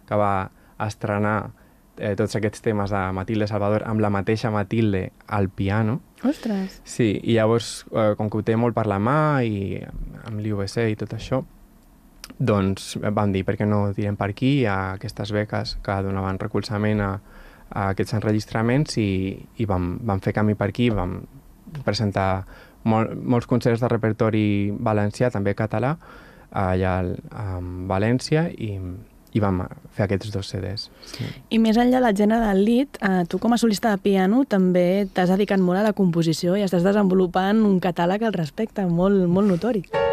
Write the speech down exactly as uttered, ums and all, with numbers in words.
que va estrenar eh, tots aquests temes de Matilde Salvador amb la mateixa Matilde al piano. Ostres! Sí, i llavors, eh, com que ho té molt per la mà i amb l'I U S A i tot això, doncs vam dir, per què no tirem per aquí, hi ha aquestes beques que donaven recolzament a, a aquests enregistraments i, i vam, vam fer camí per aquí, vam presentar mol, molts concerts de repertori valencià, també català, allà a València i, i vam fer aquests dos C Ds. Sí. I més enllà del gènere del lead, eh, tu com a solista de piano també t'has dedicat molt a la composició i estàs desenvolupant un catàleg al respecte, molt, molt notori.